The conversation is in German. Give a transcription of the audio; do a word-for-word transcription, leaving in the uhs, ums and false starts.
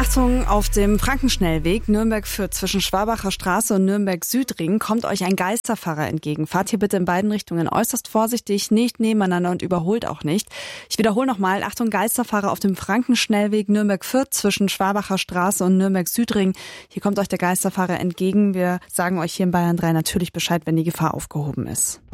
Achtung, auf dem Frankenschnellweg Nürnberg-Fürth zwischen Schwabacher Straße und Nürnberg-Südring kommt euch ein Geisterfahrer entgegen. Fahrt hier bitte in beiden Richtungen äußerst vorsichtig, nicht nebeneinander und überholt auch nicht. Ich wiederhole nochmal, Achtung, Geisterfahrer auf dem Frankenschnellweg Nürnberg-Fürth zwischen Schwabacher Straße und Nürnberg-Südring. Hier kommt euch der Geisterfahrer entgegen. Wir sagen euch hier in Bayern drei natürlich Bescheid, wenn die Gefahr aufgehoben ist.